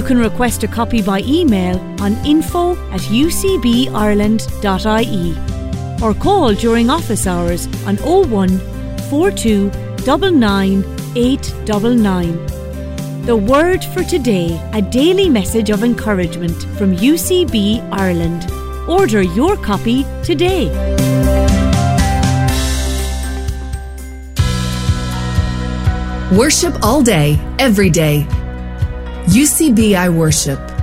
can request a copy by email on info@ucbireland.ie or call during office hours on 01 42 99 899. The Word for Today, a daily message of encouragement from UCB Ireland. Order your copy today. Worship all day, every day. UCB I Worship.